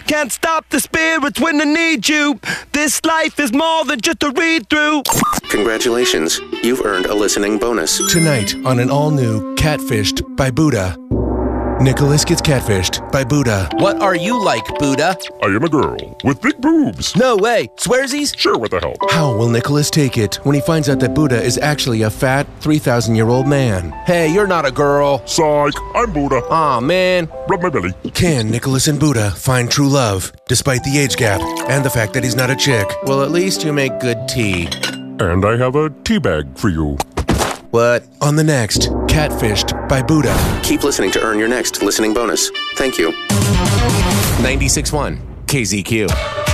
Can't stop the spirits when they need you. This life is more than just a read-through. Congratulations, you've earned a listening bonus. Tonight on an all-new Catfished by Buddha. Nicholas gets catfished by Buddha. What are you like, Buddha? I am a girl with big boobs. No way. Swearsies? Sure, what the hell? How will Nicholas take it when he finds out that Buddha is actually a fat, 3,000-year-old man? Hey, you're not a girl. Psych, I'm Buddha. Aw, man. Rub my belly. Can Nicholas and Buddha find true love, despite the age gap and the fact that he's not a chick? Well, at least you make good tea. And I have a tea bag for you. What? On the next Catfished by Buddha. Keep listening to earn your next listening bonus. Thank you. 96.1 KZQ.